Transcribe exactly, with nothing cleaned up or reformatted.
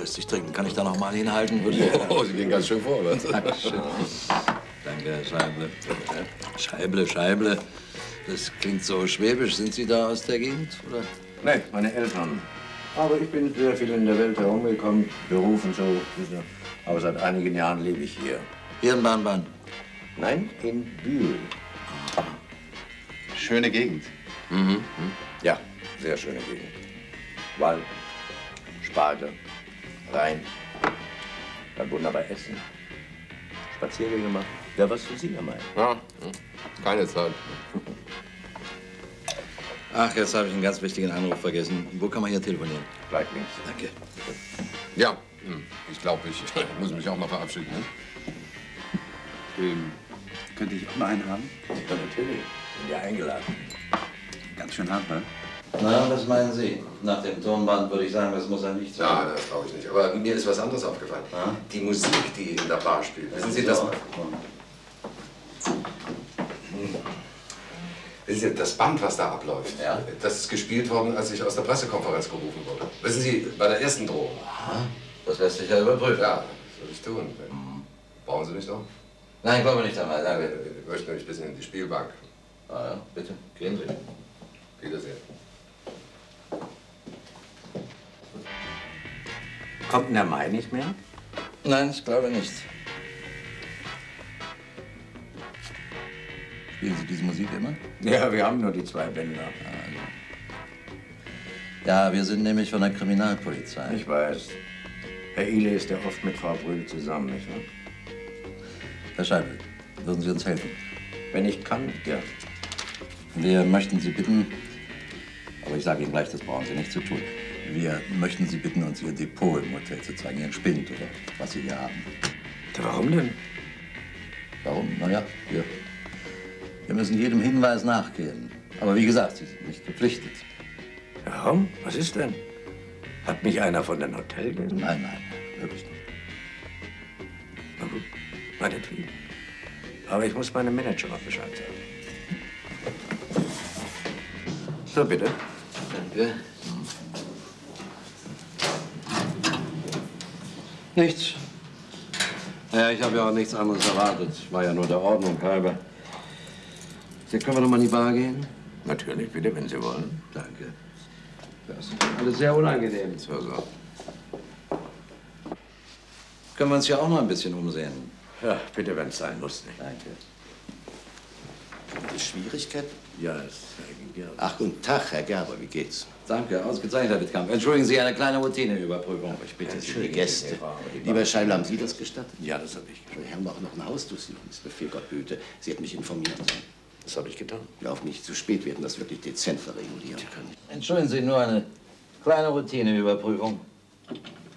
lässt sich trinken. Kann ich da noch mal hinhalten? Oh, Sie gehen ganz schön vor, oder? Dankeschön. Danke, Herr Scheible. Scheible, Scheible. Das klingt so schwäbisch. Sind Sie da aus der Gegend, oder? Nein, meine Eltern. Aber ich bin sehr viel in der Welt herumgekommen, berufen so. Aber seit einigen Jahren lebe ich hier. Hier in Bahnbahn? Nein, in Bühl. Schöne Gegend. Mhm. Ja, sehr schöne Gegend. Wald, Spargel, Rhein. Dann wunderbar essen. Spaziergänge machen. Wäre was für Sie, Herr May. Ja, keine Zeit. Ach, jetzt habe ich einen ganz wichtigen Anruf vergessen. Wo kann man hier telefonieren? Gleich links. Danke. Ja, ich glaube, ich muss mich auch mal verabschieden. Ne? Ähm, könnte ich auch mal einen haben? Ja, natürlich. Sind ja eingeladen. Ganz schön hart, ne? Na, was meinen Sie? Nach dem Tonband würde ich sagen, das muss er nicht sein. Ja, das glaube ich nicht. Aber mir ist was anderes aufgefallen. Ja? Die Musik, die in der Bar spielt. Wissen Sie, das, wissen Sie, das Band, was da abläuft, Ja? das ist gespielt worden, als ich aus der Pressekonferenz gerufen wurde. Wissen Sie, bei der ersten Drohung. Aha. Das lässt sich ja überprüfen. Ja, das soll ich tun. Mhm. Brauchen Sie mich noch? Nein, ich glaube nicht einmal, danke. Ich möchte nämlich ein bisschen in die Spielbank. Ah ja, bitte, gehen Sie. Wiedersehen. Kommt denn der Mai nicht mehr? Nein, ich glaube nicht. Spielen Sie diese Musik immer? Ja, wir haben nur die zwei Bänder. Also. Ja, wir sind nämlich von der Kriminalpolizei. Ich weiß. Herr Ile ist ja oft mit Frau Brühl zusammen, nicht wahr? Herr Scheible, würden Sie uns helfen? Wenn ich kann, ja. Wir möchten Sie bitten, aber ich sage Ihnen gleich, das brauchen Sie nicht zu tun. Wir möchten Sie bitten, uns Ihr Depot im Hotel zu zeigen, Ihren Spind oder was Sie hier haben. Warum denn? Warum? Na ja, wir, wir müssen jedem Hinweis nachgehen. Aber wie gesagt, Sie sind nicht verpflichtet. Warum? Was ist denn? Hat mich einer von den Hotelgästen? Nein, nein, wirklich nicht. Na gut, meinetwegen. Aber ich muss meinem Manager noch Bescheid sagen. So, bitte. Danke. Nichts. Ja, ich habe ja auch nichts anderes erwartet. War ja nur der Ordnung halber. Jetzt können wir noch mal in die Bar gehen? Natürlich, bitte, wenn Sie wollen. Danke. Das ist alles sehr unangenehm. So, so. Können wir uns ja auch noch ein bisschen umsehen? Ja, bitte, wenn es sein muss. Nicht? Danke. Die Schwierigkeit? Ja, es ging ja. Ach, guten Tag, Herr Gerber, wie geht's? Danke, ausgezeichnet, Herr Wittkamp. Entschuldigen Sie, eine kleine Routineüberprüfung. Ich bitte Sie, die Gäste. Lieber Herr Scheible, haben Sie das gestattet? Ja, das habe ich. Wir haben auch noch ein Haus durchsuchen. Das Befehl Gott behüte. Sie hat mich informiert. Das habe ich getan. Lauf nicht zu spät, wir werden das wirklich dezent verregulieren. Entschuldigen Sie, nur eine kleine Routineüberprüfung.